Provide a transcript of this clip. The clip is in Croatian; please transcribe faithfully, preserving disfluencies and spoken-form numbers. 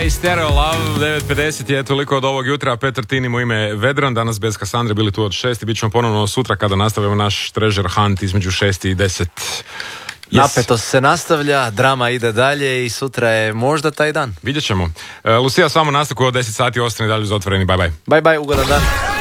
Stereo Love, devet pedeset je toliko od ovog jutra. Petar Tinim u ime Vedran, danas bez Kasandre, bili tu od šest i bit ćemo ponovno sutra kada nastavimo naš treasure hunt između šest i deset. Yes. Napetost se nastavlja, drama ide dalje i sutra je možda taj dan. Vidjet ćemo. Uh, Lucija, samo nastavku od deset sati, ostani dalje uz Otvoreni. Bye bye. Bye bye, ugodan dan.